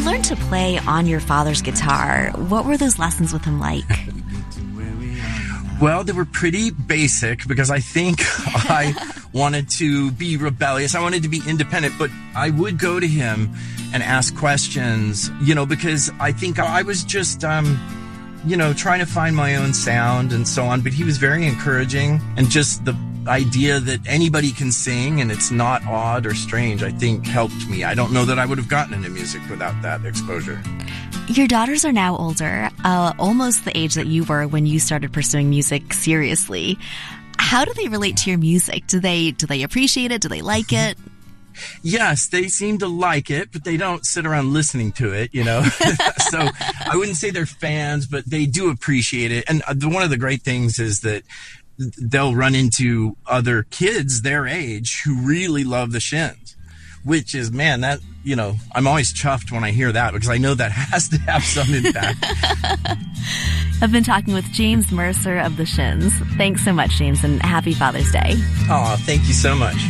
learned to play on your father's guitar. What were those lessons with him like? Well, they were pretty basic because I think I wanted to be rebellious. I wanted to be independent, but I would go to him and ask questions, because I think I was just, trying to find my own sound and so on. But he was very encouraging, and just the idea that anybody can sing and it's not odd or strange, I think helped me. I don't know that I would have gotten into music without that exposure. Your daughters are now older, almost the age that you were when you started pursuing music seriously. How do they relate to your music? Do they appreciate it? Do they like it? Yes, they seem to like it, but they don't sit around listening to it, So I wouldn't say they're fans, but they do appreciate it. And one of the great things is that they'll run into other kids their age who really love the Shins, which is, man, that, I'm always chuffed when I hear that because I know that has to have some impact. I've been talking with James Mercer of the Shins. Thanks so much, James, and happy Father's Day. Oh, thank you so much.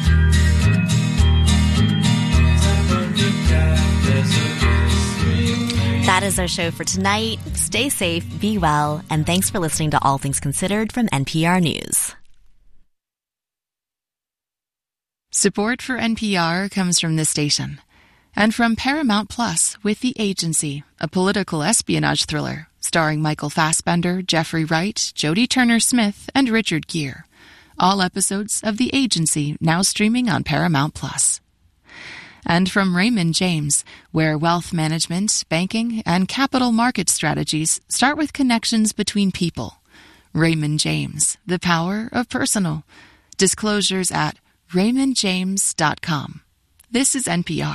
That is our show for tonight. Stay safe, be well, and thanks for listening to All Things Considered from NPR News. Support for NPR comes from this station and from Paramount Plus with The Agency, a political espionage thriller starring Michael Fassbender, Jeffrey Wright, Jodie Turner-Smith, and Richard Gere. All episodes of The Agency now streaming on Paramount Plus. And from Raymond James, where wealth management, banking, and capital market strategies start with connections between people. Raymond James, the power of personal. Disclosures at RaymondJames.com. This is NPR.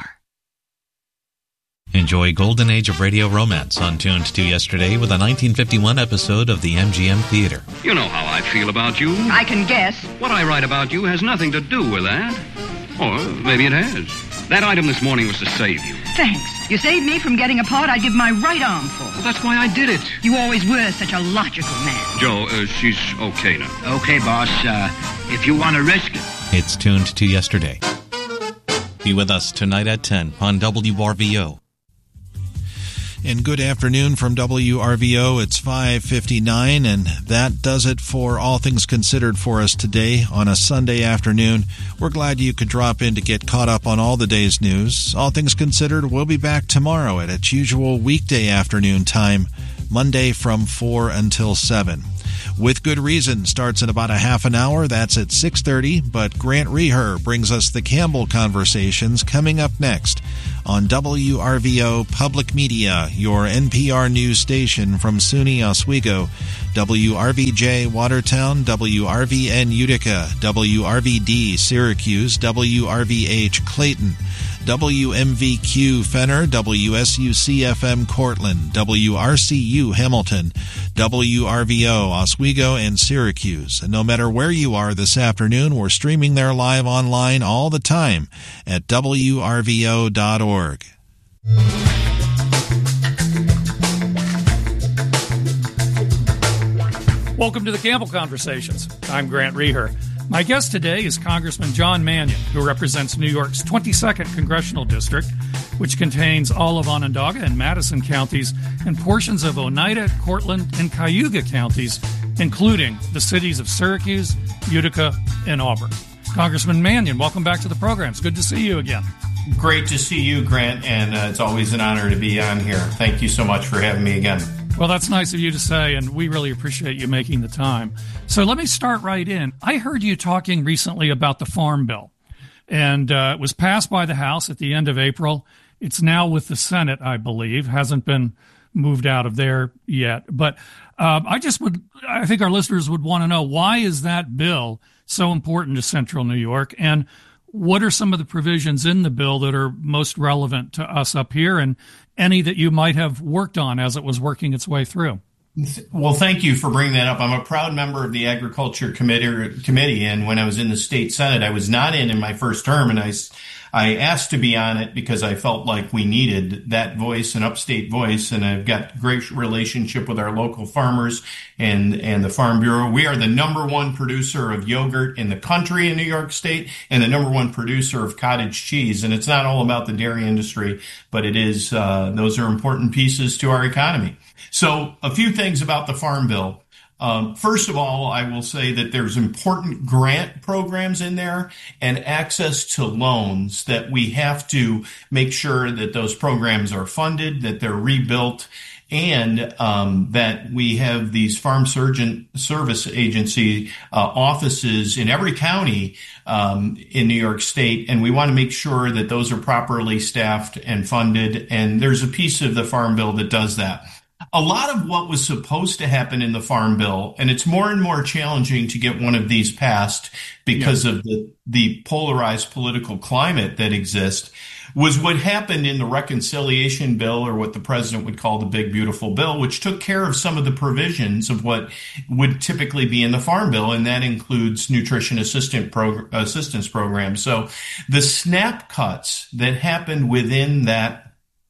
Enjoy Golden Age of Radio Romance on Tuned to Yesterday with a 1951 episode of the MGM Theater. You know how I feel about you. I can guess. What I write about you has nothing to do with that. Or maybe it has. That item this morning was to save you. Thanks. You saved me from getting a part I'd give my right arm for. Well, that's why I did it. You always were such a logical man. Joe, she's okay now. Okay, boss. If you want to risk it. It's Tuned to Yesterday. Be with us tonight at 10 on WRVO. And good afternoon from WRVO. It's 5:59, and that does it for All Things Considered for us today on a Sunday afternoon. We're glad you could drop in to get caught up on all the day's news. All Things Considered will be back tomorrow at its usual weekday afternoon time, Monday from 4 until 7. With Good Reason starts in about a half an hour. That's at 6:30, but Grant Reher brings us the Campbell Conversations coming up next on WRVO Public Media, your NPR news station from SUNY Oswego, WRVJ Watertown, WRVN Utica, WRVD Syracuse, WRVH Clayton, WMVQ Fenner, WSUC-FM Cortland, WRCU Hamilton, WRVO Oswego, and Syracuse. And no matter where you are this afternoon, we're streaming there live online all the time at WRVO.org. Welcome to the Campbell Conversations. I'm Grant Reher. My guest today is Congressman John Mannion, who represents New York's 22nd Congressional District, which contains all of Onondaga and Madison counties and portions of Oneida, Cortland, and Cayuga counties, including the cities of Syracuse, Utica, and Auburn. Congressman Mannion, welcome back to the program. It's good to see you again. Great to see you, Grant, and it's always an honor to be on here. Thank you so much for having me again. Well, that's nice of you to say, and we really appreciate you making the time. So let me start right in. I heard you talking recently about the Farm Bill, and it was passed by the House at the end of April. It's now with the Senate, I believe. Hasn't been moved out of there yet. But I think our listeners would want to know, why is that bill so important to Central New York, and what are some of the provisions in the bill that are most relevant to us up here, and any that you might have worked on as it was working its way through? Well, thank you for bringing that up. I'm a proud member of the Agriculture Committee, and when I was in the state Senate, I was not in my first term, and I asked to be on it because I felt like we needed that voice, an upstate voice, and I've got great relationship with our local farmers and the Farm Bureau. We are the number one producer of yogurt in the country in New York State and the number one producer of cottage cheese. And it's not all about the dairy industry, but it is, those are important pieces to our economy. So a few things about the Farm Bill. First of all, I will say that there's important grant programs in there and access to loans that we have to make sure that those programs are funded, that they're rebuilt, and that we have these Farm Service Agency offices in every county in New York State, and we want to make sure that those are properly staffed and funded, and there's a piece of the Farm Bill that does that. A lot of what was supposed to happen in the Farm Bill, and it's more and more challenging to get one of these passed because of the polarized political climate that exists, was what happened in the reconciliation bill, or what the president would call the big, beautiful bill, which took care of some of the provisions of what would typically be in the Farm Bill, and that includes nutrition assistance programs. So the SNAP cuts that happened within that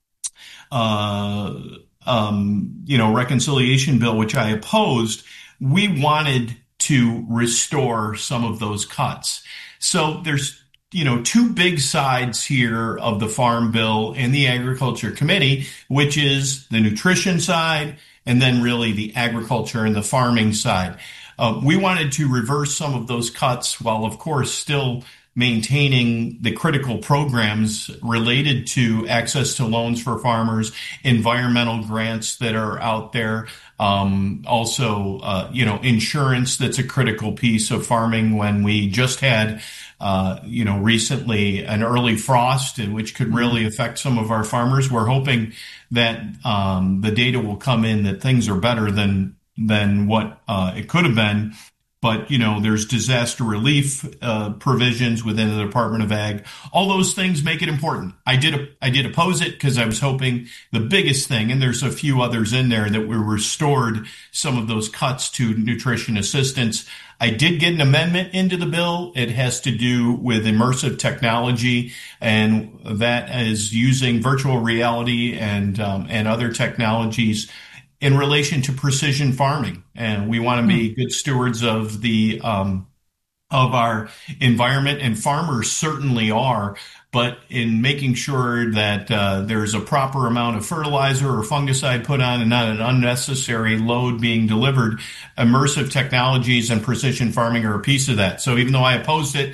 reconciliation bill, which I opposed, we wanted to restore some of those cuts. So there's, two big sides here of the Farm Bill and the Agriculture Committee, which is the nutrition side and then really the agriculture and the farming side. We wanted to reverse some of those cuts while, of course, still maintaining the critical programs related to access to loans for farmers, environmental grants that are out there, also, insurance that's a critical piece of farming. When we just had, recently an early frost, which could really affect some of our farmers. We're hoping that the data will come in that things are better than what it could have been. But, there's disaster relief provisions within the Department of Ag. All those things make it important. I did oppose it because I was hoping the biggest thing, and there's a few others in there, that we restored some of those cuts to nutrition assistance. I did get an amendment into the bill. It has to do with immersive technology, and that is using virtual reality and other technologies in relation to precision farming. And we want to be good stewards of the of our environment, and farmers certainly are, but in making sure that there's a proper amount of fertilizer or fungicide put on and not an unnecessary load being delivered, immersive technologies and precision farming are a piece of that. So even though I opposed it,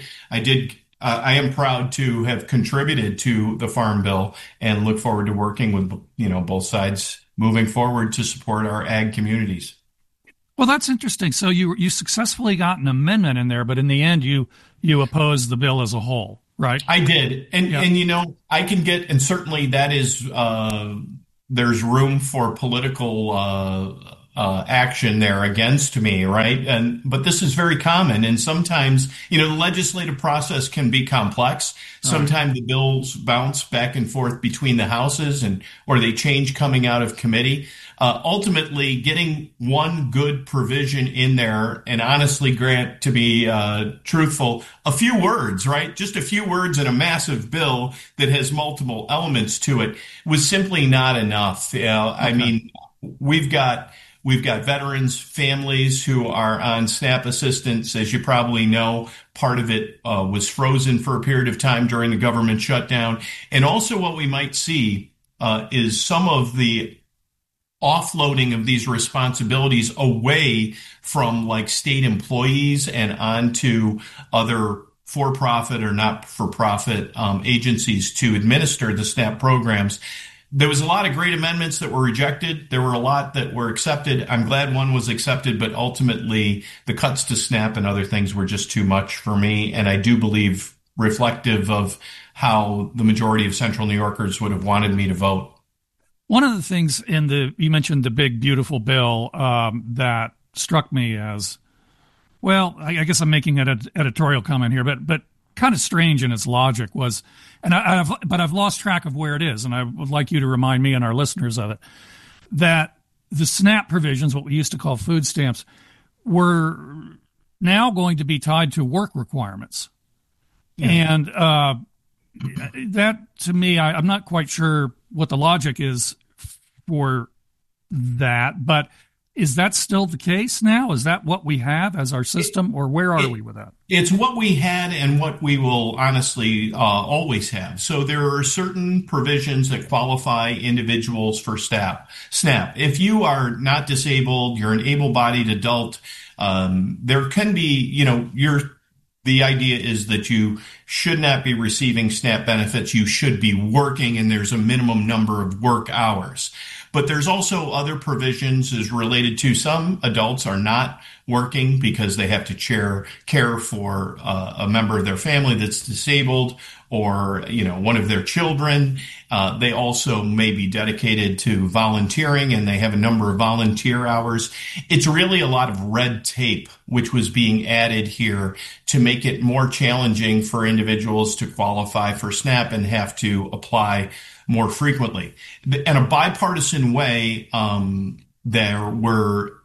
I am proud to have contributed to the Farm Bill and look forward to working with, both sides moving forward to support our ag communities. Well, that's interesting. So you successfully got an amendment in there, but in the end, you opposed the bill as a whole, right? I did. And I can get, and certainly that is, there's room for political action there against me, right? But this is very common, and sometimes, the legislative process can be complex. Sometimes the bills bounce back and forth between the houses, or they change coming out of committee. Ultimately, getting one good provision in there, and honestly, Grant, to be truthful, a few words, right? Just a few words in a massive bill that has multiple elements to it was simply not enough. Okay. I mean, we've got veterans, families who are on SNAP assistance. As you probably know, part of it was frozen for a period of time during the government shutdown. And also what we might see is some of the offloading of these responsibilities away from state employees and onto other for-profit or not-for-profit agencies to administer the SNAP programs. There was a lot of great amendments that were rejected. There were a lot that were accepted. I'm glad one was accepted, but ultimately the cuts to SNAP and other things were just too much for me. And I do believe reflective of how the majority of Central New Yorkers would have wanted me to vote. One of the things you mentioned the big, beautiful bill that struck me as, well, I guess I'm making an editorial comment here, but kind of strange in its logic was, and I've lost track of where it is, and I would like you to remind me and our listeners of it, that the SNAP provisions, what we used to call food stamps, were now going to be tied to work requirements. Yeah. And that, to me, I'm not quite sure what the logic is for that, but is that still the case now? Is that what we have as our system, or where are we with that? It's what we had and what we will honestly always have. So there are certain provisions that qualify individuals for SNAP. If you are not disabled, you're an able-bodied adult, there can be, the idea is that you should not be receiving SNAP benefits. You should be working, and there's a minimum number of work hours. But there's also other provisions as related to some adults are not working because they have to care for a member of their family that's disabled, or, one of their children. They also may be dedicated to volunteering, and they have a number of volunteer hours. It's really a lot of red tape, which was being added here to make it more challenging for individuals to qualify for SNAP and have to apply more frequently. In a bipartisan way, there were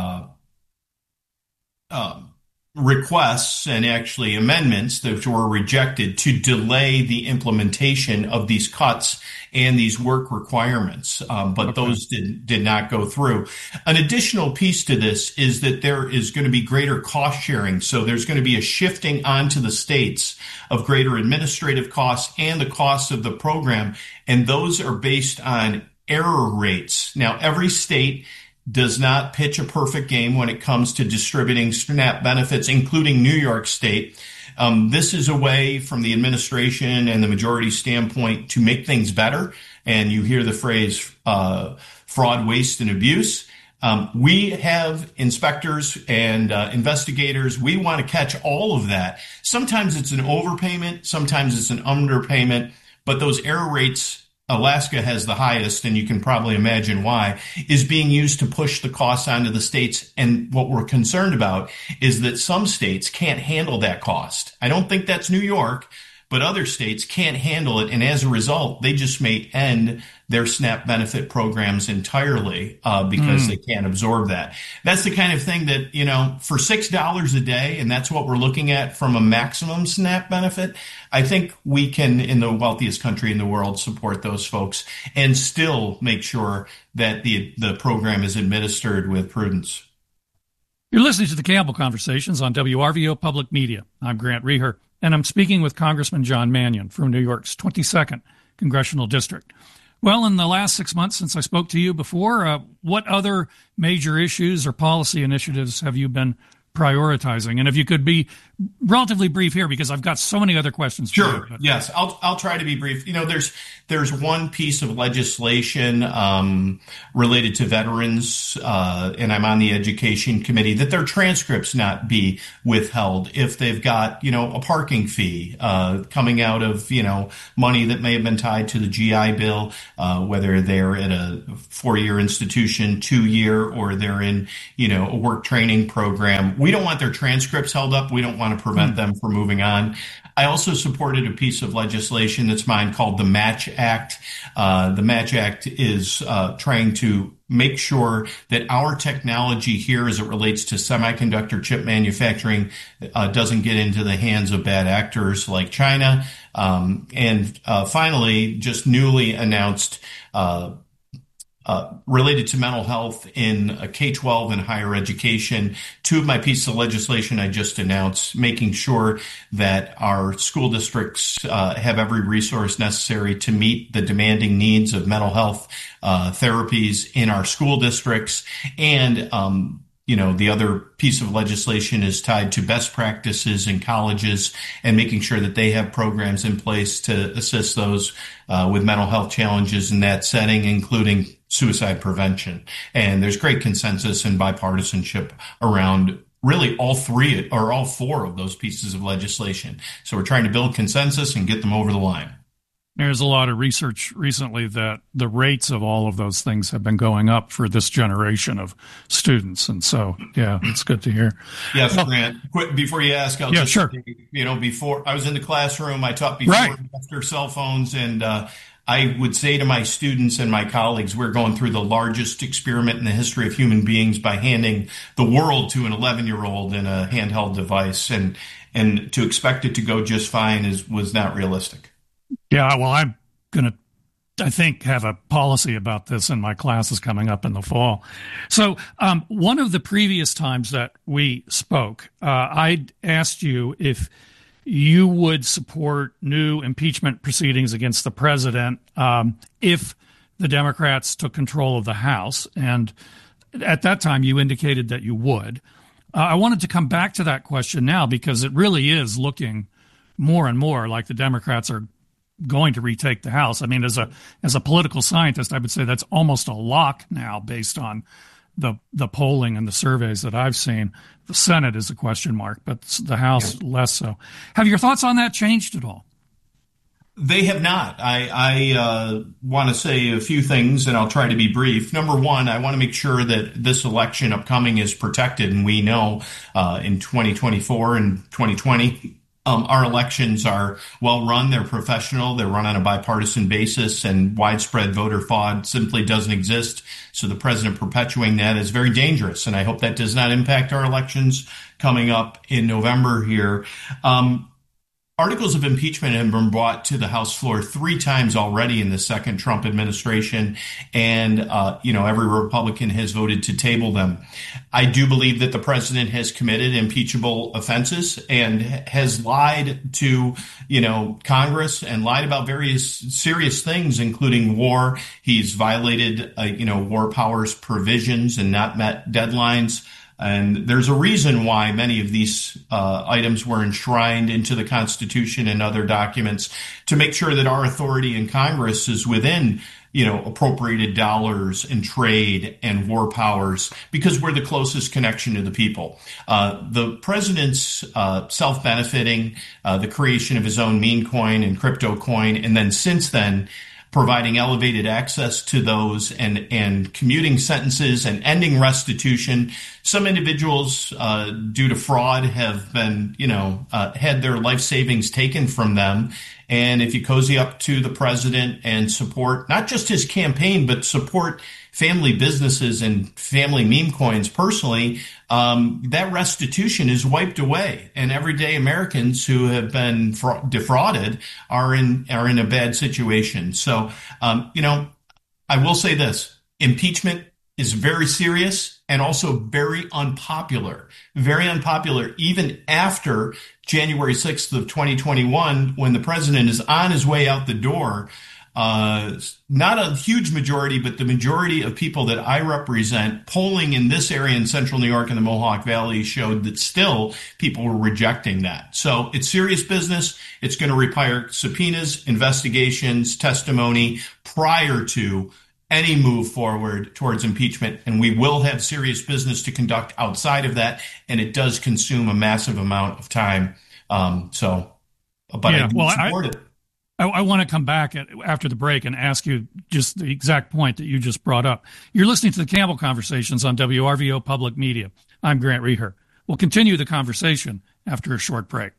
requests and actually amendments that were rejected to delay the implementation of these cuts and these work requirements. But those did not go through. An additional piece to this is that there is going to be greater cost sharing. So there's going to be a shifting onto the states of greater administrative costs and the cost of the program. And those are based on error rates. Now, every state does not pitch a perfect game when it comes to distributing SNAP benefits, including New York State. This is a way from the administration and the majority standpoint to make things better. And you hear the phrase fraud, waste, and abuse. We have inspectors and investigators. We want to catch all of that. Sometimes it's an overpayment. Sometimes it's an underpayment. But those error rates, Alaska has the highest, and you can probably imagine why, is being used to push the costs onto the states. And what we're concerned about is that some states can't handle that cost. I don't think that's New York, but other states can't handle it. And as a result, they just may end their SNAP benefit programs entirely because they can't absorb that. That's the kind of thing that, for $6 a day, and that's what we're looking at from a maximum SNAP benefit, I think we can, in the wealthiest country in the world, support those folks and still make sure that the program is administered with prudence. You're listening to the Campbell Conversations on WRVO Public Media. I'm Grant Reher, and I'm speaking with Congressman John Mannion from New York's 22nd Congressional District. Well, in the last 6 months since I spoke to you before, what other major issues or policy initiatives have you been prioritizing? And if you could be relatively brief here, because I've got so many other questions. Sure. Yes, I'll try to be brief. There's one piece of legislation related to veterans, and I'm on the education committee, that their transcripts not be withheld if they've got, a parking fee coming out of, money that may have been tied to the GI Bill, whether they're at a 4-year institution, 2-year, or they're in, a work training program. We don't want their transcripts held up. We don't want to prevent them from moving on. I also supported a piece of legislation that's mine called the Match Act. The Match Act is trying to make sure that our technology here as it relates to semiconductor chip manufacturing doesn't get into the hands of bad actors like China. And finally, just newly announced related to mental health in K-12 and higher education. 2 of my pieces of legislation I just announced, making sure that our school districts have every resource necessary to meet the demanding needs of mental health therapies in our school districts. And the other piece of legislation is tied to best practices in colleges and making sure that they have programs in place to assist those with mental health challenges in that setting, including suicide prevention. And there's great consensus and bipartisanship around really all 3 or all 4 of those pieces of legislation. So we're trying to build consensus and get them over the line. There's a lot of research recently that the rates of all of those things have been going up for this generation of students. And so, yeah, it's good to hear. Yes, Grant, before you ask, I'll just, sure. Before I was in the classroom, I taught before and after cell phones. And I would say to my students and my colleagues, we're going through the largest experiment in the history of human beings by handing the world to an 11-year-old in a handheld device. And to expect it to go just fine was not realistic. Yeah, well, I'm going to, I think, have a policy about this in my classes coming up in the fall. So one of the previous times that we spoke, I asked you if you would support new impeachment proceedings against the president if the Democrats took control of the House. And at that time, you indicated that you would. I wanted to come back to that question now because it really is looking more and more like the Democrats are going to retake the House. I mean, as a political scientist, I would say that's almost a lock now based on the polling and the surveys that I've seen. The Senate is a question mark, but the House less so. Have your thoughts on that changed at all? They have not. I want to say a few things, and I'll try to be brief. Number one, I want to make sure that this election upcoming is protected, and we know in 2024 and 2020, our elections are well run. They're professional. They're run on a bipartisan basis, and widespread voter fraud simply doesn't exist. So the president perpetuating that is very dangerous, and I hope that does not impact our elections coming up in November here. Articles of impeachment have been brought to the House floor 3 times already in the second Trump administration, and every Republican has voted to table them. I do believe that the president has committed impeachable offenses and has lied to, Congress and lied about various serious things, including war. He's violated, war powers provisions and not met deadlines. And there's a reason why many of these items were enshrined into the Constitution and other documents to make sure that our authority in Congress is within, appropriated dollars and trade and war powers, because we're the closest connection to the people. The president's self-benefiting, the creation of his own meme coin and crypto coin, and then since then, providing elevated access to those and commuting sentences and ending restitution. Some individuals, due to fraud, have been, had their life savings taken from them. And if you cozy up to the president and support not just his campaign, but support family businesses and family meme coins personally, that restitution is wiped away. And everyday Americans who have been defrauded are in a bad situation. So, I will say this: impeachment is very serious and also very unpopular even after January 6th of 2021, when the president is on his way out the door. Not a huge majority, but the majority of people that I represent, polling in this area in central New York and the Mohawk Valley, showed that still people were rejecting that. So it's serious business. It's going to require subpoenas, investigations, testimony prior to any move forward towards impeachment. And we will have serious business to conduct outside of that. And it does consume a massive amount of time. I support it. I want to come back after the break and ask you just the exact point that you just brought up. You're listening to the Campbell Conversations on WRVO Public Media. I'm Grant Reher. We'll continue the conversation after a short break.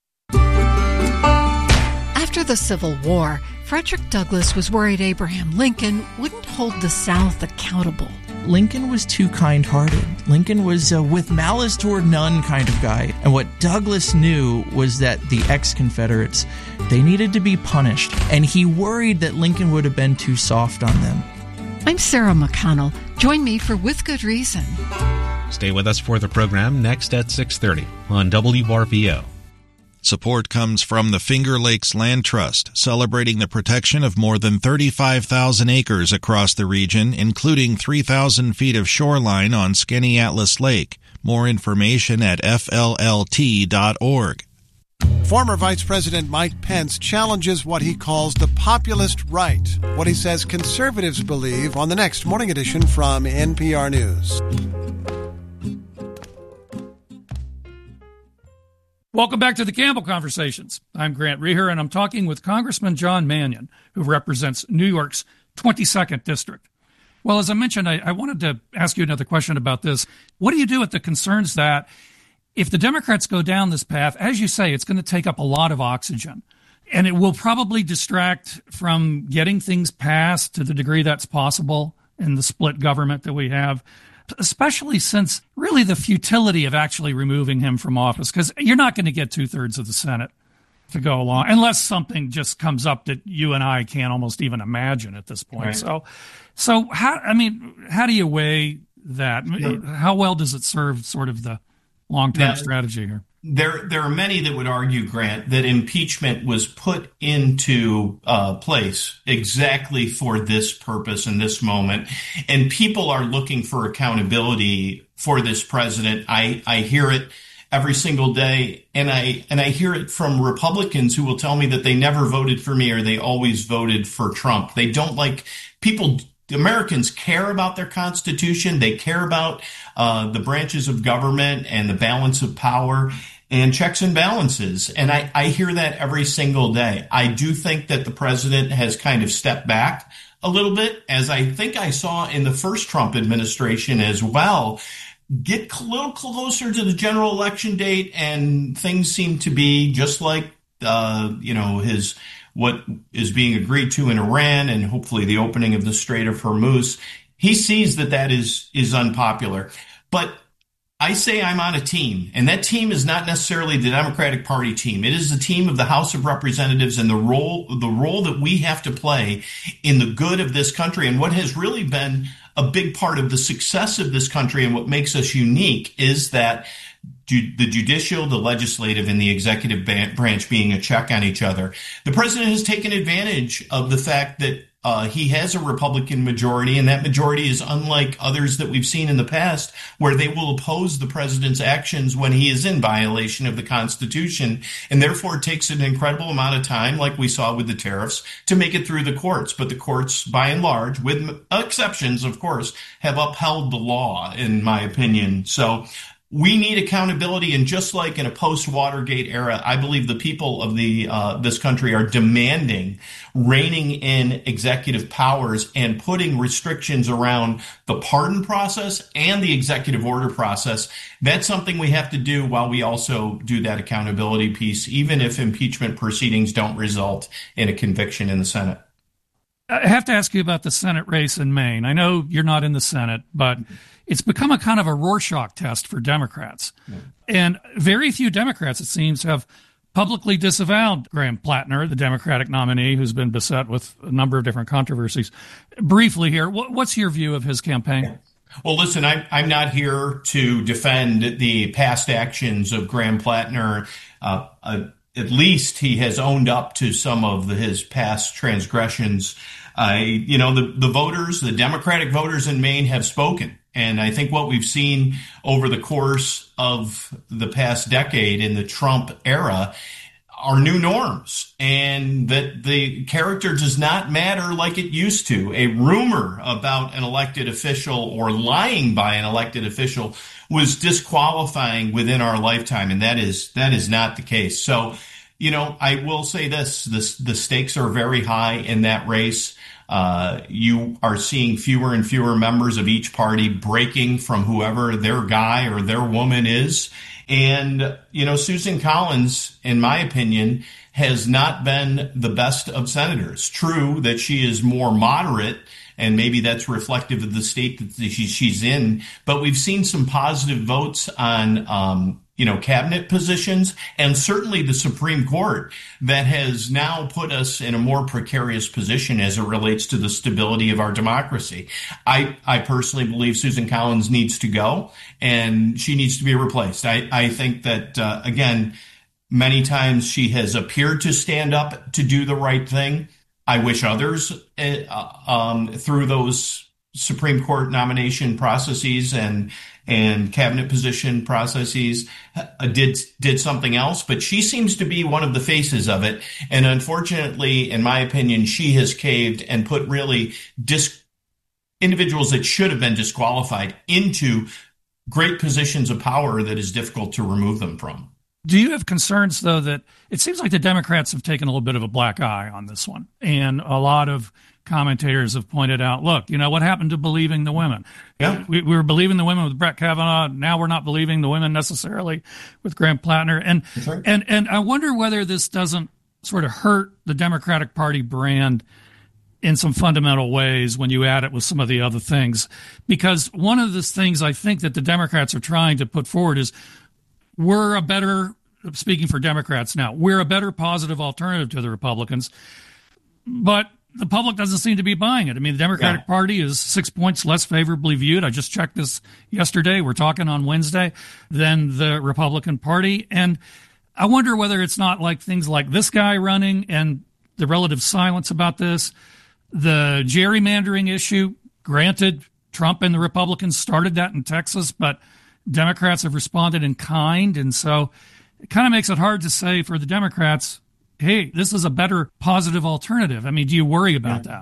After the Civil War, Frederick Douglass was worried Abraham Lincoln wouldn't hold the South accountable. Lincoln was too kind-hearted. Lincoln was a with malice toward none kind of guy. And what Douglass knew was that the ex-Confederates, they needed to be punished. And he worried that Lincoln would have been too soft on them. I'm Sarah McConnell. Join me for With Good Reason. Stay with us for the program next at 6:30 on WRVO. Support comes from the Finger Lakes Land Trust, celebrating the protection of more than 35,000 acres across the region, including 3,000 feet of shoreline on Skaneateles Lake. More information at FLLT.org. Former Vice President Mike Pence challenges what he calls the populist right, what he says conservatives believe, on the next Morning Edition from NPR News. Welcome back to the Campbell Conversations. I'm Grant Reher, and I'm talking with Congressman John Mannion, who represents New York's 22nd District. Well, as I mentioned, I wanted to ask you another question about this. What do you do with the concerns that if the Democrats go down this path, as you say, it's going to take up a lot of oxygen? And it will probably distract from getting things passed to the degree that's possible in the split government that we have, especially since really the futility of actually removing him from office, because you're not going to get 2/3 of the Senate to go along unless something just comes up that you and I can't almost even imagine at this point. Right. So how do you weigh that? Yeah. How well does it serve sort of the long-term strategy here? There are many that would argue, Grant, that impeachment was put into place exactly for this purpose and this moment. And people are looking for accountability for this president. I hear it every single day. And I hear it from Republicans who will tell me that they never voted for me or they always voted for Trump. They don't like people. Americans care about their Constitution. They care about the branches of government and the balance of power and checks and balances. And I hear that every single day. I do think that the president has kind of stepped back a little bit, as I think I saw in the first Trump administration as well. Get a little closer to the general election date, and things seem to be just like, what is being agreed to in Iran and hopefully the opening of the Strait of Hormuz. He sees that is unpopular. But I say I'm on a team, and that team is not necessarily the Democratic Party team. It is the team of the House of Representatives and the role that we have to play in the good of this country. And what has really been a big part of the success of this country and what makes us unique is that the judicial, the legislative, and the executive branch being a check on each other. The president has taken advantage of the fact that he has a Republican majority, and that majority is unlike others that we've seen in the past, where they will oppose the president's actions when he is in violation of the Constitution. And therefore, it takes an incredible amount of time, like we saw with the tariffs, to make it through the courts. But the courts, by and large, with exceptions, of course, have upheld the law, in my opinion. So we need accountability, and just like in a post-Watergate era, I believe the people of this country are demanding reining in executive powers and putting restrictions around the pardon process and the executive order process. That's something we have to do while we also do that accountability piece, even if impeachment proceedings don't result in a conviction in the Senate. I have to ask you about the Senate race in Maine. I know you're not in the Senate, but it's become a kind of a Rorschach test for Democrats. Yeah. And very few Democrats, it seems, have publicly disavowed Graham Plattner, the Democratic nominee, who's been beset with a number of different controversies. Briefly here, what's your view of his campaign? Yeah. Well, listen, I'm not here to defend the past actions of Graham Plattner. At least he has owned up to some of his past transgressions. The voters, the Democratic voters in Maine have spoken. And I think what we've seen over the course of the past decade in the Trump era are new norms, and that the character does not matter like it used to. A rumor about an elected official or lying by an elected official was disqualifying within our lifetime, and that is not the case. So, I will say this, the stakes are very high in that race. You are seeing fewer and fewer members of each party breaking from whoever their guy or their woman is. And, Susan Collins, in my opinion, has not been the best of senators. True that she is more moderate, and maybe that's reflective of the state that she's in. But we've seen some positive votes on, cabinet positions, and certainly the Supreme Court that has now put us in a more precarious position as it relates to the stability of our democracy. I personally believe Susan Collins needs to go, and she needs to be replaced. I think that, again, many times she has appeared to stand up to do the right thing. I wish others through those Supreme Court nomination processes and cabinet position processes did something else, but she seems to be one of the faces of it. And unfortunately, in my opinion, she has caved and put really individuals that should have been disqualified into great positions of power that is difficult to remove them from. Do you have concerns, though, that it seems like the Democrats have taken a little bit of a black eye on this one? And a lot of commentators have pointed out, look, what happened to believing the women? Yeah. We were believing the women with Brett Kavanaugh. Now we're not believing the women necessarily with Graham Plattner. And, right. and I wonder whether this doesn't sort of hurt the Democratic Party brand in some fundamental ways when you add it with some of the other things. Because one of the things I think that the Democrats are trying to put forward is speaking for Democrats now, we're a better positive alternative to the Republicans. But the public doesn't seem to be buying it. I mean, the Democratic Party is 6 points less favorably viewed. I just checked this yesterday. We're talking on Wednesday than the Republican Party. And I wonder whether it's not like things like this guy running and the relative silence about this, the gerrymandering issue. Granted, Trump and the Republicans started that in Texas, but Democrats have responded in kind. And so it kind of makes it hard to say for the Democrats, hey, this is a better positive alternative. I mean, do you worry about that?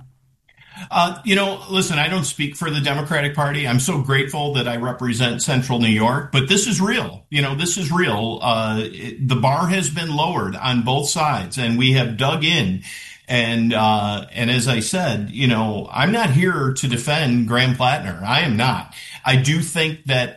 Listen, I don't speak for the Democratic Party. I'm so grateful that I represent Central New York, but this is real. This is real. The bar has been lowered on both sides, and we have dug in. And as I said, I'm not here to defend Graham Plattner. I am not. I do think that,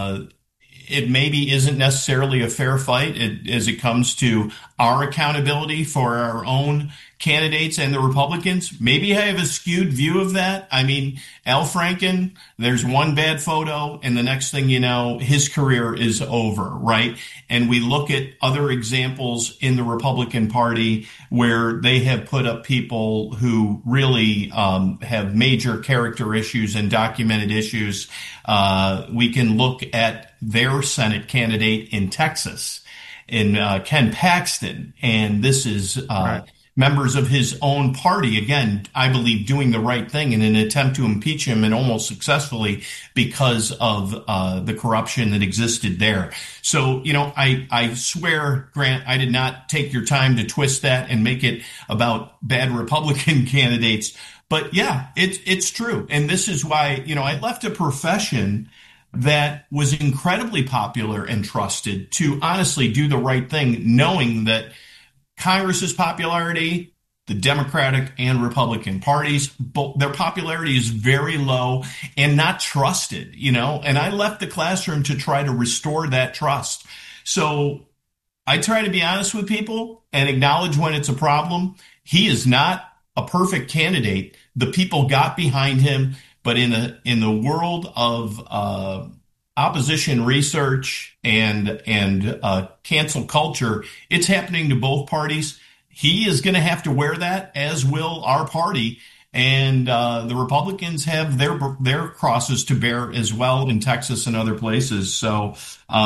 it maybe isn't necessarily a fair fight as it comes to our accountability for our own candidates and the Republicans. Maybe I have a skewed view of that. I mean, Al Franken, there's one bad photo, and the next thing you know, his career is over, right? And we look at other examples in the Republican Party where they have put up people who really have major character issues and documented issues. We can look at their Senate candidate in Texas, in Ken Paxton, and this is members of his own party, again, I believe doing the right thing in an attempt to impeach him, and almost successfully, because of the corruption that existed there. So, I swear, Grant, I did not take your time to twist that and make it about bad Republican candidates. But yeah, it's true. And this is why, I left a profession that was incredibly popular and trusted to honestly do the right thing, knowing that Congress's popularity, the Democratic and Republican parties, their popularity is very low and not trusted, and I left the classroom to try to restore that trust. So I try to be honest with people and acknowledge when it's a problem. He is not a perfect candidate. The people got behind him, but in the world of opposition research and cancel culture, it's happening to both parties. He is going to have to wear that, as will our party. And the Republicans have their crosses to bear as well in Texas and other places. So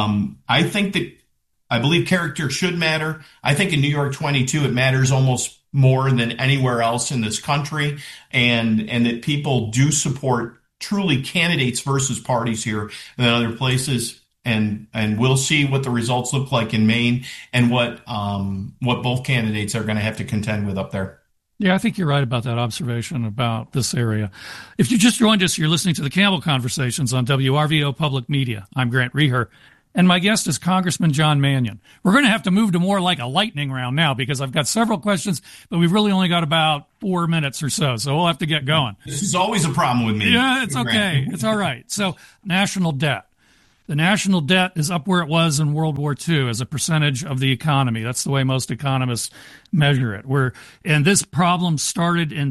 I believe character should matter. I think in New York 22, it matters almost more than anywhere else in this country, and that people do support truly candidates versus parties here than other places. And we'll see what the results look like in Maine and what both candidates are going to have to contend with up there. Yeah, I think you're right about that observation about this area. If you just joined us, you're listening to the Campbell Conversations on WRVO Public Media. I'm Grant Reher, and my guest is Congressman John Mannion. We're going to have to move to more like a lightning round now because I've got several questions, but we've really only got about 4 minutes or so we'll have to get going. This is always a problem with me. Yeah, it's okay. It's all right. So, national debt. The national debt is up where it was in World War II as a percentage of the economy. That's the way most economists measure it. And this problem started in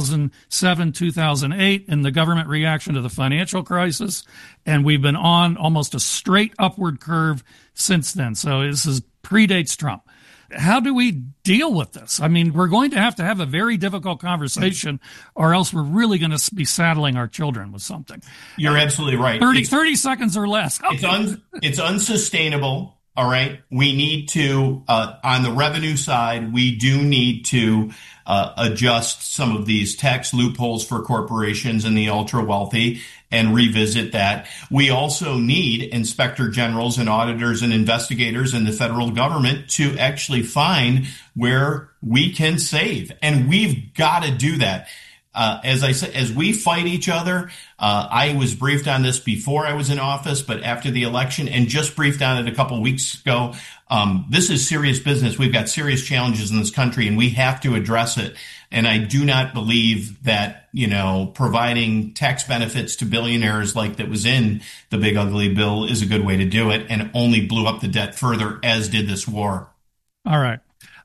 2007, 2008 in the government reaction to the financial crisis. And we've been on almost a straight upward curve since then. So this predates Trump. How do we deal with this? I mean, we're going to have a very difficult conversation, or else we're really going to be saddling our children with something. You're absolutely right. 30 seconds or less. It's unsustainable. All right. We need to, on the revenue side, we do need to adjust some of these tax loopholes for corporations and the ultra wealthy and revisit that. We also need inspector generals and auditors and investigators in the federal government to actually find where we can save. And we've got to do that. As I said, as we fight each other, I was briefed on this before I was in office, but after the election, and just briefed on it a couple of weeks ago. This is serious business. We've got serious challenges in this country, and we have to address it. And I do not believe that, providing tax benefits to billionaires like that was in the big ugly bill is a good way to do it, and only blew up the debt further, as did this war. All right.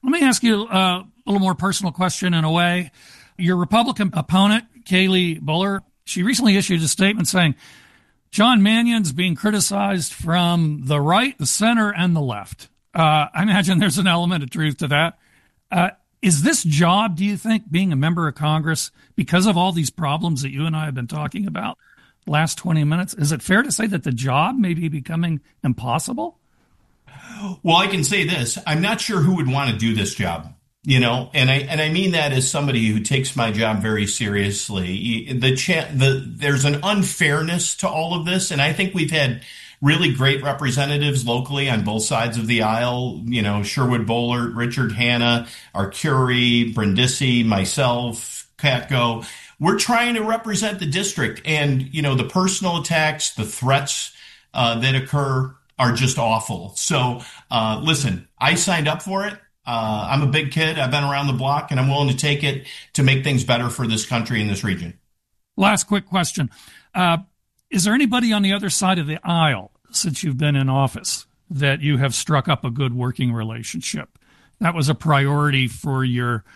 Let me ask you a little more personal question in a way. Your Republican opponent, Kaylee Buller, she recently issued a statement saying, John Mannion's being criticized from the right, the center, and the left. I imagine there's an element of truth to that. Is this job, do you think, being a member of Congress, because of all these problems that you and I have been talking about last 20 minutes, is it fair to say that the job may be becoming impossible? Well, I can say this. I'm not sure who would want to do this job. And I mean that as somebody who takes my job very seriously. There's an unfairness to all of this, and I think we've had really great representatives locally on both sides of the aisle. Sherwood Boehlert, Richard Hanna, Arcuri, Brindisi, myself, Katko. We're trying to represent the district, and the personal attacks, the threats that occur are just awful. So, listen, I signed up for it. I'm a big kid. I've been around the block, and I'm willing to take it to make things better for this country and this region. Last quick question. Is there anybody on the other side of the aisle, since you've been in office, that you have struck up a good working relationship? That was a priority for your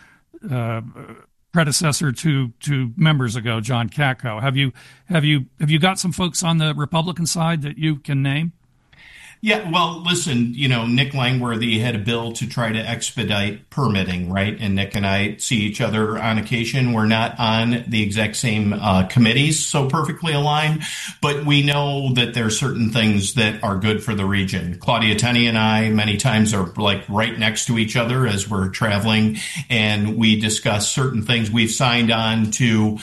predecessor two members ago, John Katko. Have you got some folks on the Republican side that you can name? Yeah, well, listen, Nick Langworthy had a bill to try to expedite permitting, right? And Nick and I see each other on occasion. We're not on the exact same committees, so perfectly aligned, but we know that there are certain things that are good for the region. Claudia Tenney and I many times are like right next to each other as we're traveling, and we discuss certain things. We've signed on to,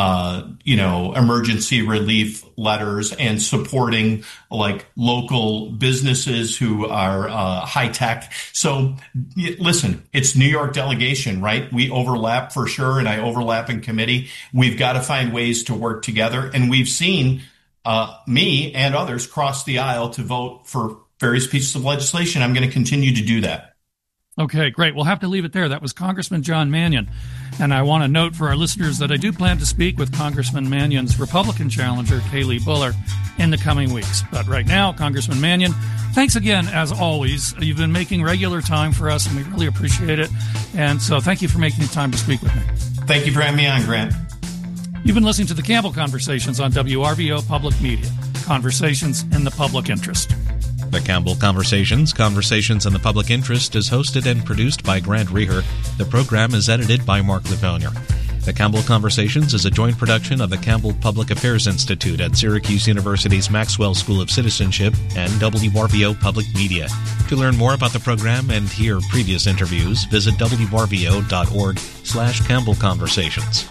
emergency relief letters and supporting like local businesses who are high tech. So listen, it's New York delegation, right? We overlap for sure, and I overlap in committee. We've got to find ways to work together, and we've seen me and others cross the aisle to vote for various pieces of legislation. I'm going to continue to do that. Okay, great. We'll have to leave it there. That was Congressman John Mannion. And I want to note for our listeners that I do plan to speak with Congressman Mannion's Republican challenger, Kaylee Buller, in the coming weeks. But right now, Congressman Mannion, thanks again, as always. You've been making regular time for us, and we really appreciate it. And so thank you for making the time to speak with me. Thank you for having me on, Grant. You've been listening to the Campbell Conversations on WRVO Public Media. Conversations in the public interest. The Campbell Conversations in the Public Interest is hosted and produced by Grant Reher. The program is edited by Mark Levonier. The Campbell Conversations is a joint production of the Campbell Public Affairs Institute at Syracuse University's Maxwell School of Citizenship and WRVO Public Media. To learn more about the program and hear previous interviews, visit wrvo.org/Campbell Conversations.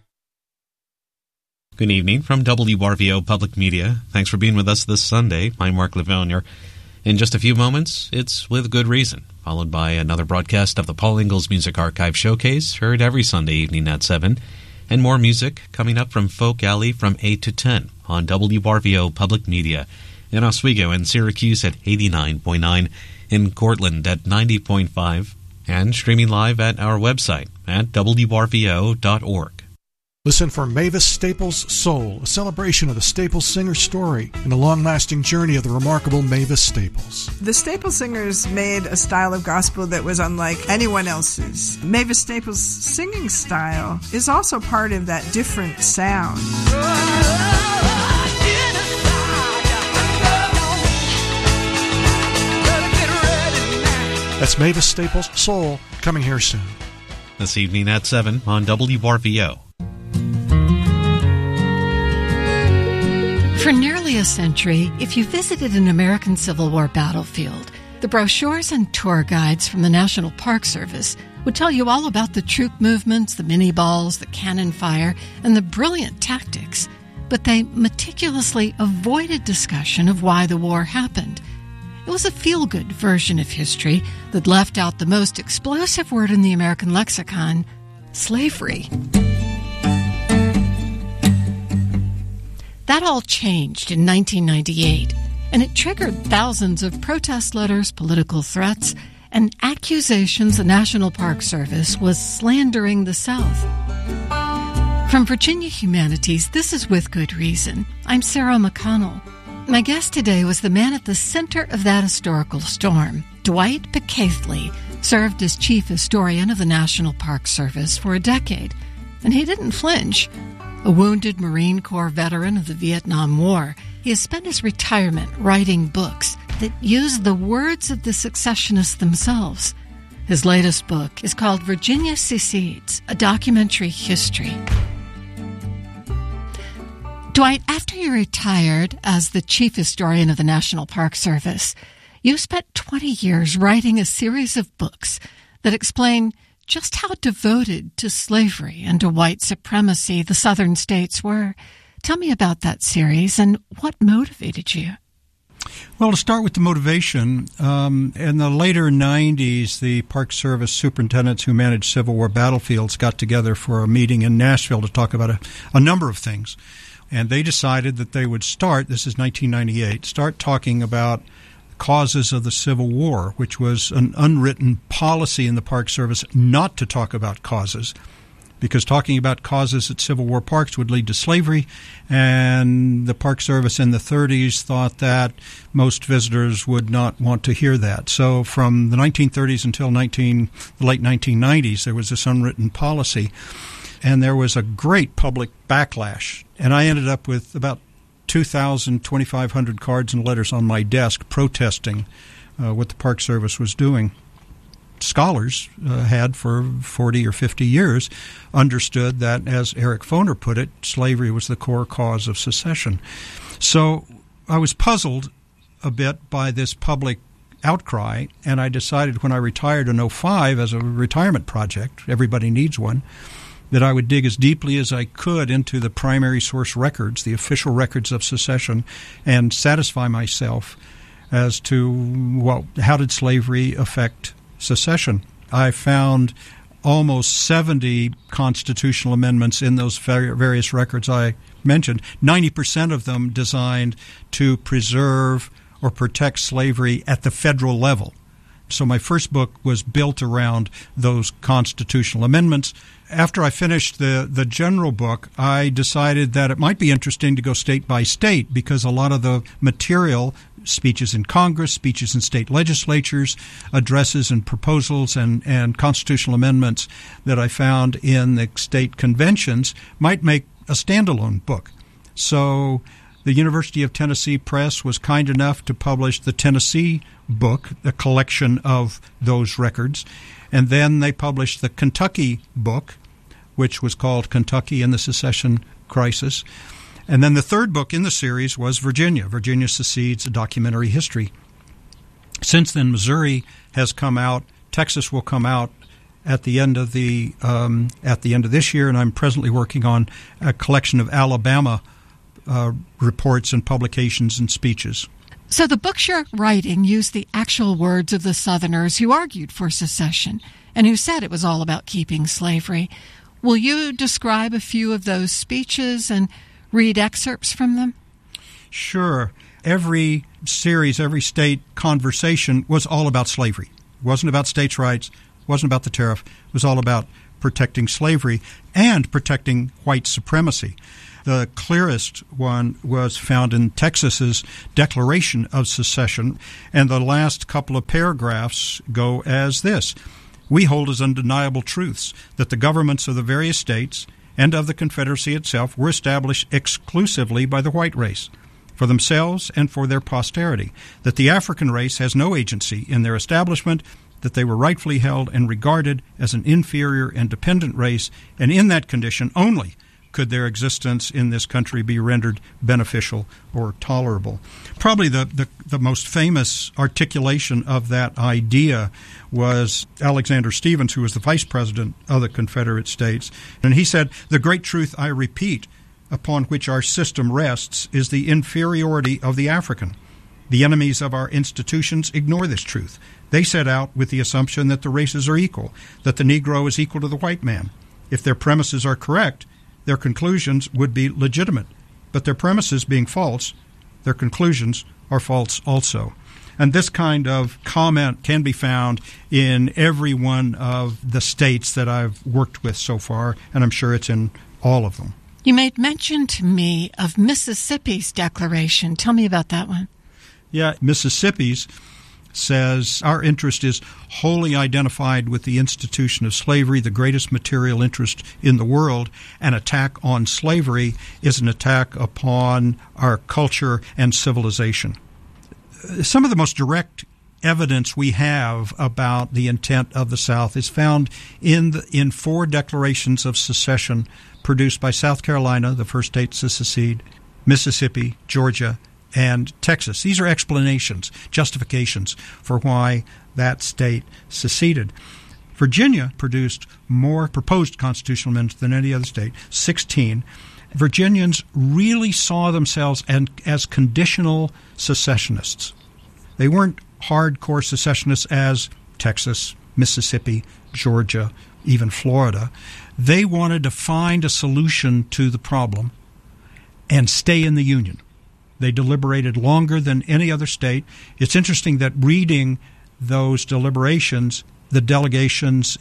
Good evening from WRVO Public Media. Thanks for being with us this Sunday. I'm Mark Levonier. In just a few moments, it's With Good Reason, followed by another broadcast of the Paul Ingalls Music Archive Showcase, heard every Sunday evening at 7, and more music coming up from Folk Alley from 8 to 10 on WRVO Public Media, in Oswego and Syracuse at 89.9, in Cortland at 90.5, and streaming live at our website at wrvo.org. Listen for Mavis Staples' Soul, a celebration of the Staples Singer story and a long-lasting journey of the remarkable Mavis Staples. The Staples Singers made a style of gospel that was unlike anyone else's. Mavis Staples' singing style is also part of that different sound. That's Mavis Staples' Soul, coming here soon. This evening at 7 on WRVO. For nearly a century, if you visited an American Civil War battlefield, the brochures and tour guides from the National Park Service would tell you all about the troop movements, the mini-balls, the cannon fire, and the brilliant tactics. But they meticulously avoided discussion of why the war happened. It was a feel-good version of history that left out the most explosive word in the American lexicon, slavery. That all changed in 1998, and it triggered thousands of protest letters, political threats, and accusations the National Park Service was slandering the South. From Virginia Humanities, this is With Good Reason. I'm Sarah McConnell. My guest today was the man at the center of that historical storm, Dwight Picaithley, served as chief historian of the National Park Service for a decade, and he didn't flinch. A wounded Marine Corps veteran of the Vietnam War, he has spent his retirement writing books that use the words of the secessionists themselves. His latest book is called Virginia Secedes, a Documentary History. Dwight, after you retired as the chief historian of the National Park Service, you spent 20 years writing a series of books that explain just how devoted to slavery and to white supremacy the Southern states were. Tell me about that series and what motivated you. Well, to start with the motivation, in the later 90s, the Park Service superintendents who managed Civil War battlefields got together for a meeting in Nashville to talk about a number of things. And they decided that they would start, this is 1998, start talking about causes of the Civil War, which was an unwritten policy in the Park Service not to talk about causes, because talking about causes at Civil War parks would lead to slavery, and the Park Service in the 30s thought that most visitors would not want to hear that. So from the 1930s until the late 1990s, there was this unwritten policy, and there was a great public backlash, and I ended up with about 2,500 cards and letters on my desk protesting what the Park Service was doing. Scholars had for 40 or 50 years understood that, as Eric Foner put it, slavery was the core cause of secession. So I was puzzled a bit by this public outcry, and I decided when I retired in 2005 as a retirement project, everybody needs one, that I would dig as deeply as I could into the primary source records, the official records of secession, and satisfy myself as to, how did slavery affect secession? I found almost 70 constitutional amendments in those various records I mentioned, 90% of them designed to preserve or protect slavery at the federal level. So my first book was built around those constitutional amendments. After I finished the general book, I decided that it might be interesting to go state by state, because a lot of the material, speeches in Congress, speeches in state legislatures, addresses and proposals and constitutional amendments that I found in the state conventions might make a standalone book. So the University of Tennessee Press was kind enough to publish the Tennessee book, a collection of those records. And then they published the Kentucky book, which was called Kentucky and the Secession Crisis. And then the third book in the series was Virginia Secedes, a Documentary History. Since then, Missouri has come out. Texas will come out at the end of this year, and I'm presently working on a collection of Alabama reports and publications and speeches. So the books you're writing use the actual words of the Southerners who argued for secession and who said it was all about keeping slavery. Will you describe a few of those speeches and read excerpts from them? Sure. Every series, every state conversation was all about slavery. It wasn't about states' rights. It wasn't about the tariff. It was all about protecting slavery and protecting white supremacy. The clearest one was found in Texas's Declaration of Secession, and the last couple of paragraphs go as this: "We hold as undeniable truths that the governments of the various states and of the Confederacy itself were established exclusively by the white race, for themselves and for their posterity, that the African race has no agency in their establishment, that they were rightfully held and regarded as an inferior and dependent race, and in that condition only could their existence in this country be rendered beneficial or tolerable." Probably the most famous articulation of that idea was Alexander Stephens, who was the vice president of the Confederate States. And he said, "The great truth, I repeat, upon which our system rests is the inferiority of the African. The enemies of our institutions ignore this truth. They set out with the assumption that the races are equal, that the Negro is equal to the white man. If their premises are correct, their conclusions would be legitimate. But their premises being false, their conclusions are false also." And this kind of comment can be found in every one of the states that I've worked with so far, and I'm sure it's in all of them. You made mention to me of Mississippi's declaration. Tell me about that one. Yeah, Mississippi's says our interest is wholly identified with the institution of slavery, the greatest material interest in the world. An attack on slavery is an attack upon our culture and civilization. Some of the most direct evidence we have about the intent of the South is found in 4 declarations of secession produced by South Carolina, the first state to secede, Mississippi, Georgia, and Texas. These are explanations, justifications for why that state seceded. Virginia produced more proposed constitutional amendments than any other state, 16. Virginians really saw themselves as conditional secessionists. They weren't hardcore secessionists as Texas, Mississippi, Georgia, even Florida. They wanted to find a solution to the problem and stay in the Union. They deliberated longer than any other state. It's interesting that reading those deliberations, the delegations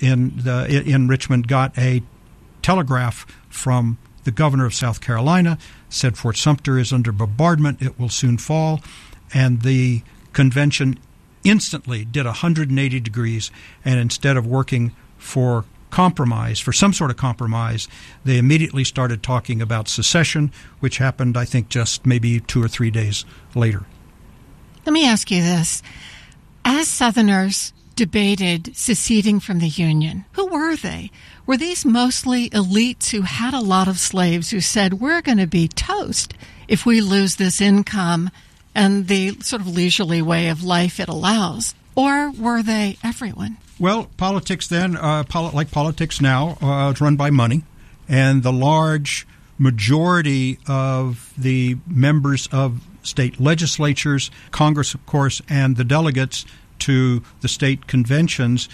in Richmond got a telegraph from the governor of South Carolina, said Fort Sumter is under bombardment, it will soon fall, and the convention instantly did 180 degrees, and instead of working for compromise, for some sort of compromise, they immediately started talking about secession, which happened, I think, just maybe 2 or 3 days later. Let me ask you this. As Southerners debated seceding from the Union, who were they? Were these mostly elites who had a lot of slaves who said, we're going to be toast if we lose this income and the sort of leisurely way of life it allows? Or were they everyone? Well, politics then, like politics now, is run by money, and the large majority of the members of state legislatures, Congress, of course, and the delegates to the state conventions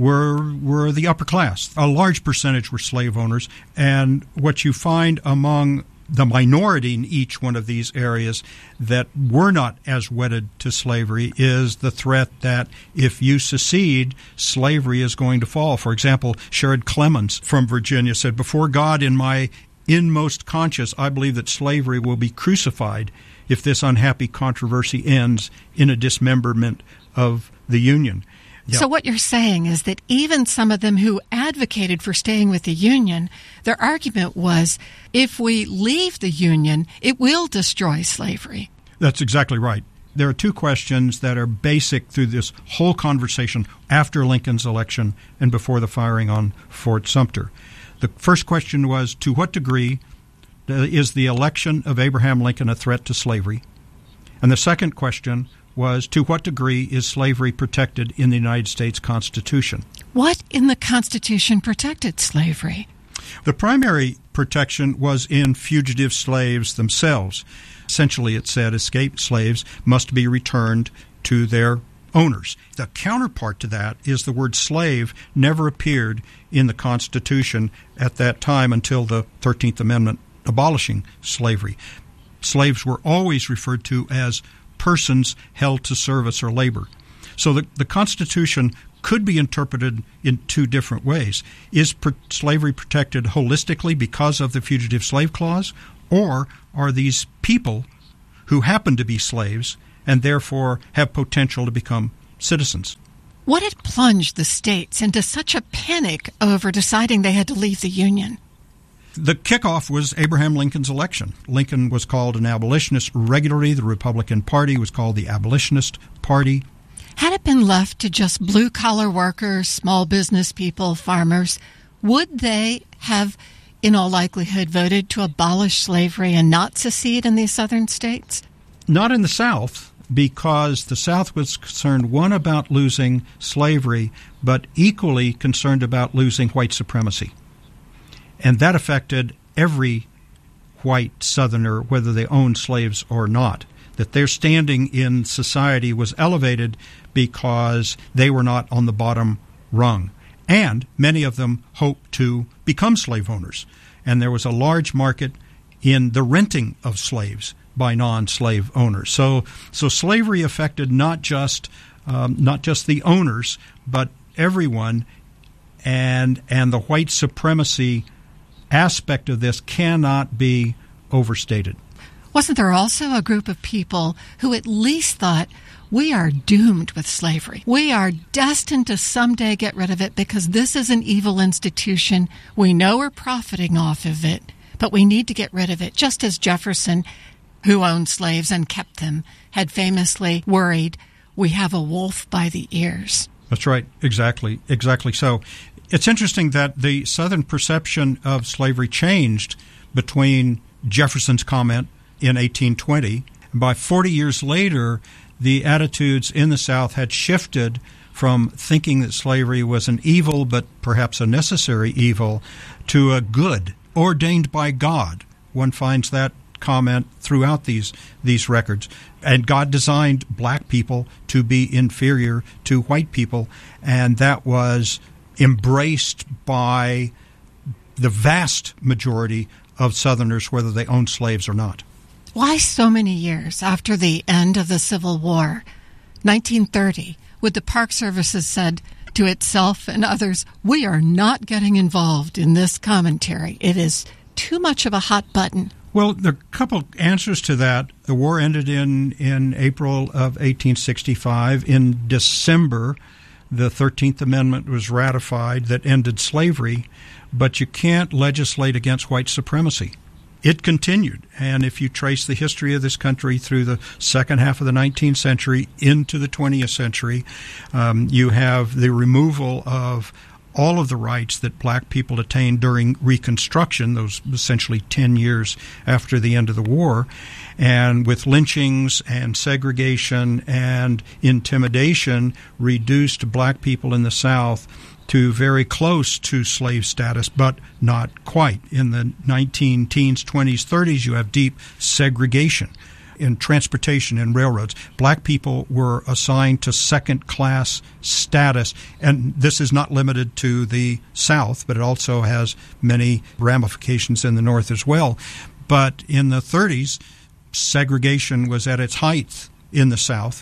were the upper class. A large percentage were slave owners, and what you find among the minority in each one of these areas that were not as wedded to slavery is the threat that if you secede, slavery is going to fall. For example, Sherrod Clemens from Virginia said, before God, in my inmost conscience, I believe that slavery will be crucified if this unhappy controversy ends in a dismemberment of the Union. Yep. So what you're saying is that even some of them who advocated for staying with the Union, their argument was, if we leave the Union, it will destroy slavery. That's exactly right. There are 2 questions that are basic through this whole conversation after Lincoln's election and before the firing on Fort Sumter. The first question was, to what degree is the election of Abraham Lincoln a threat to slavery? And the second question was, to what degree is slavery protected in the United States Constitution? What in the Constitution protected slavery? The primary protection was in fugitive slaves themselves. Essentially, it said escaped slaves must be returned to their owners. The counterpart to that is the word slave never appeared in the Constitution at that time until the 13th Amendment abolishing slavery. Slaves were always referred to as persons held to service or labor. So the Constitution could be interpreted in 2 different ways. Is slavery protected holistically because of the Fugitive Slave Clause, or are these people who happen to be slaves and therefore have potential to become citizens? What had plunged the states into such a panic over deciding they had to leave the Union? The kickoff was Abraham Lincoln's election. Lincoln was called an abolitionist regularly. The Republican Party was called the Abolitionist Party. Had it been left to just blue-collar workers, small business people, farmers, would they have, in all likelihood, voted to abolish slavery and not secede in these southern states? Not in the South, because the South was concerned, one, about losing slavery, but equally concerned about losing white supremacy. And that affected every white Southerner, whether they owned slaves or not, that their standing in society was elevated because they were not on the bottom rung. And many of them hoped to become slave owners. And there was a large market in the renting of slaves by non-slave owners. So slavery affected not just the owners, but everyone. And the white supremacy aspect of this cannot be overstated. Wasn't there also a group of people who at least thought, we are doomed with slavery. We are destined to someday get rid of it because this is an evil institution. We know we're profiting off of it, but we need to get rid of it, just as Jefferson, who owned slaves and kept them, had famously worried, we have a wolf by the ears. That's right. Exactly so. It's interesting that the Southern perception of slavery changed between Jefferson's comment in 1820. By 40 years later, the attitudes in the South had shifted from thinking that slavery was an evil, but perhaps a necessary evil, to a good, ordained by God. One finds that comment throughout these records. And God designed black people to be inferior to white people, and that was embraced by the vast majority of Southerners, whether they owned slaves or not. Why so many years after the end of the Civil War, 1930, would the Park Service have said to itself and others, we are not getting involved in this commentary. It is too much of a hot button. Well, there are a couple answers to that. The war ended in April of 1865. In December, the 13th Amendment was ratified that ended slavery, but you can't legislate against white supremacy. It continued, and if you trace the history of this country through the second half of the 19th century into the 20th century, you have the removal of all of the rights that black people attained during Reconstruction, those essentially 10 years after the end of the war, and with lynchings and segregation and intimidation reduced black people in the South to very close to slave status, but not quite. In the 19-teens, 20s, 30s, you have deep segregation in transportation and railroads. Black people were assigned to second-class status, and this is not limited to the South, but it also has many ramifications in the North as well. But in the 30s, segregation was at its height in the South,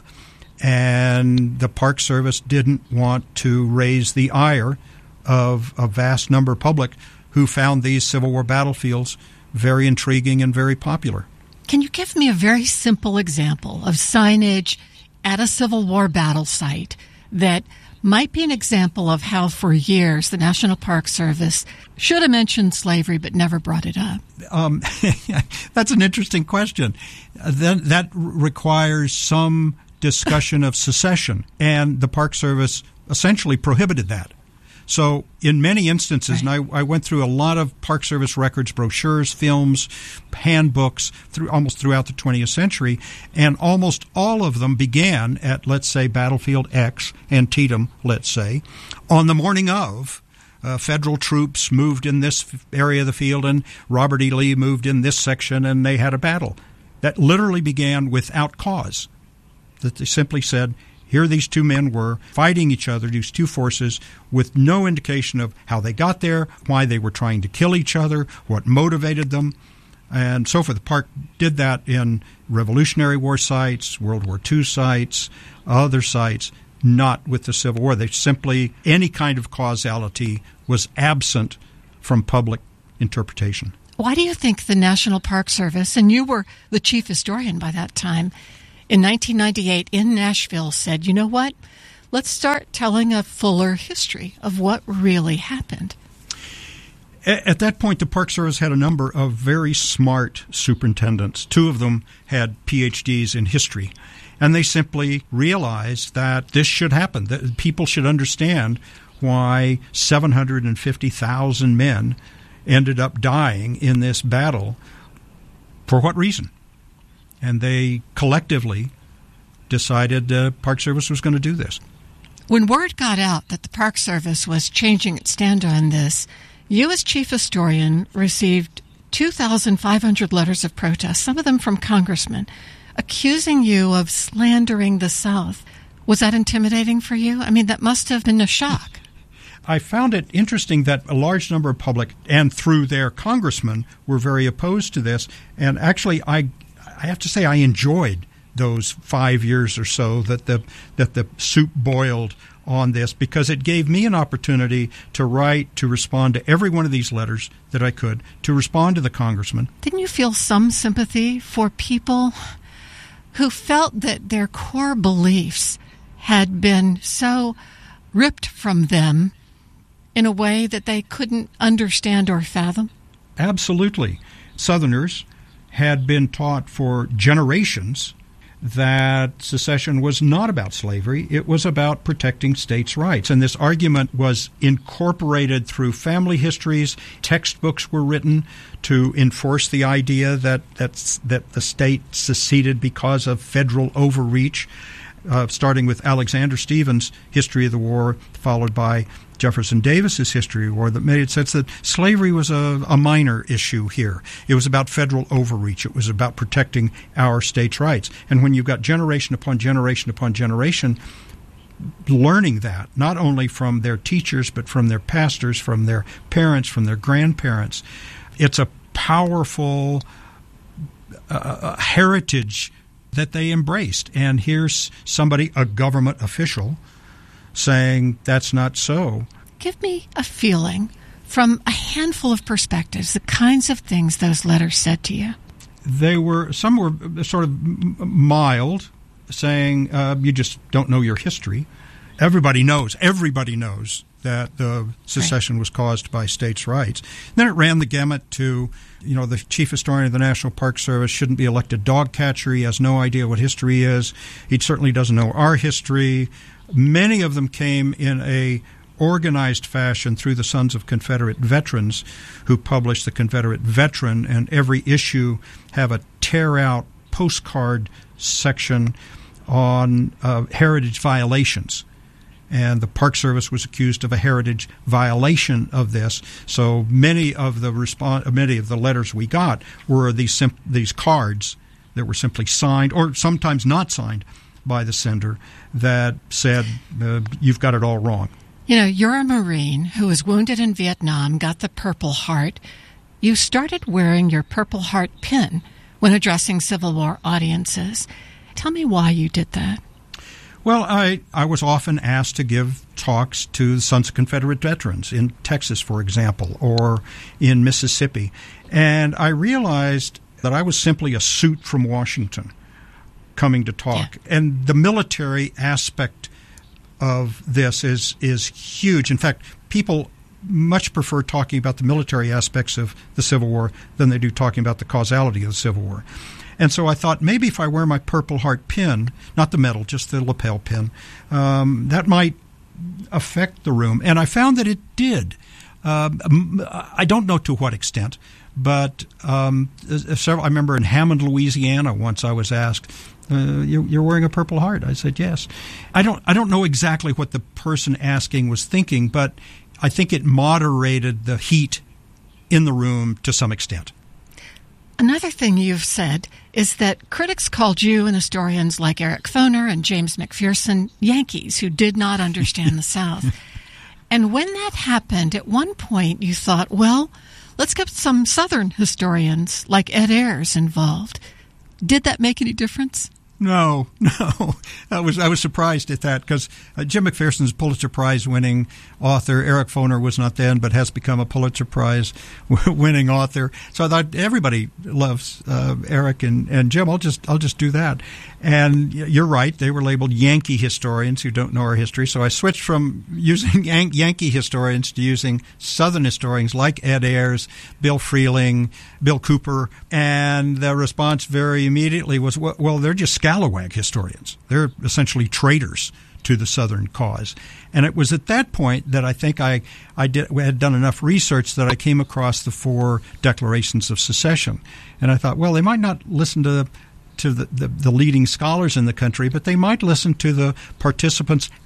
and the Park Service didn't want to raise the ire of a vast number of public who found these Civil War battlefields very intriguing and very popular. Can you give me a very simple example of signage at a Civil War battle site that might be an example of how for years the National Park Service should have mentioned slavery but never brought it up? That's an interesting question. That requires some discussion of secession, and the Park Service essentially prohibited that. So in many instances, and I went through a lot of Park Service records, brochures, films, handbooks almost throughout the 20th century, and almost all of them began at, let's say, Battlefield X, Antietam, let's say, on the morning of federal troops moved in this area of the field, and Robert E. Lee moved in this section, and they had a battle. That literally began without cause. That they simply said, here these two men were fighting each other, these two forces, with no indication of how they got there, why they were trying to kill each other, what motivated them, and so forth. The park did that in Revolutionary War sites, World War II sites, other sites, not with the Civil War. They simply, any kind of causality was absent from public interpretation. Why do you think the National Park Service, and you were the chief historian by that time, in 1998 in Nashville said, you know what, let's start telling a fuller history of what really happened? At that point, the Park Service had a number of very smart superintendents. Two of them had PhDs in history. And they simply realized that this should happen, that people should understand why 750,000 men ended up dying in this battle. For what reason? And they collectively decided the Park Service was going to do this. When word got out that the Park Service was changing its stand on this, you as chief historian received 2,500 letters of protest, some of them from congressmen, accusing you of slandering the South. Was that intimidating for you? I mean, that must have been a shock. I found it interesting that a large number of public, and through their congressmen, were very opposed to this. And actually, I have to say I enjoyed those 5 years or so that the soup boiled on this because it gave me an opportunity to write, to respond to every one of these letters that I could, to respond to the congressman. Didn't you feel some sympathy for people who felt that their core beliefs had been so ripped from them in a way that they couldn't understand or fathom? Absolutely. Southerners had been taught for generations that secession was not about slavery. It was about protecting states' rights. And this argument was incorporated through family histories. Textbooks were written to enforce the idea that the state seceded because of federal overreach, starting with Alexander Stephens' History of the War, followed by Jefferson Davis's History of the War, that made it sense that slavery was a minor issue here. It was about federal overreach. It was about protecting our states' rights. And when you've got generation upon generation upon generation learning that, not only from their teachers, but from their pastors, from their parents, from their grandparents, it's a powerful heritage that they embraced. And here's somebody, a government official, saying that's not so. Give me a feeling from a handful of perspectives, the kinds of things those letters said to you. Some were sort of mild, saying you just don't know your history. Everybody knows that the secession was caused by states' rights. Then it ran the gamut to, the chief historian of the National Park Service shouldn't be elected dog catcher. He has no idea what history is. He certainly doesn't know our history. Many of them came in a organized fashion through the Sons of Confederate Veterans, who published the Confederate Veteran, and every issue have a tear-out postcard section on heritage violations. And the Park Service was accused of a heritage violation of this. So many of the letters we got were these cards that were simply signed, or sometimes not signed, by the sender, that said, you've got it all wrong. You're a Marine who was wounded in Vietnam, got the Purple Heart. You started wearing your Purple Heart pin when addressing Civil War audiences. Tell me why you did that. Well, I was often asked to give talks to the Sons of Confederate Veterans in Texas, for example, or in Mississippi. And I realized that I was simply a suit from Washington coming to talk. Yeah. And the military aspect of this is huge. In fact, people much prefer talking about the military aspects of the Civil War than they do talking about the causality of the Civil War. And so I thought maybe if I wear my Purple Heart pin, not the medal, just the lapel pin, that might affect the room. And I found that it did. I don't know to what extent, but I remember in Hammond, Louisiana, once I was asked, you're wearing a Purple Heart. I said yes. I don't know exactly what the person asking was thinking, but I think it moderated the heat in the room to some extent. Another thing you've said is that critics called you and historians like Eric Foner and James McPherson Yankees who did not understand the South. And when that happened, at one point you thought, well, let's get some Southern historians like Ed Ayers involved. Did that make any difference? No. I was surprised at that because Jim McPherson's Pulitzer Prize-winning author. Eric Foner was not then, but has become a Pulitzer Prize-winning author. So I thought everybody loves Eric and Jim. I'll just do that. And you're right; they were labeled Yankee historians who don't know our history. So I switched from using Yankee historians to using Southern historians like Ed Ayers, Bill Freeling, Bill Cooper, and the response very immediately was, well, they're just scalawag historians. They're essentially traitors to the Southern cause. And it was at that point that I think I had done enough research that I came across the 4 declarations of secession. And I thought, well, they might not listen to the leading scholars in the country, but they might listen to the participants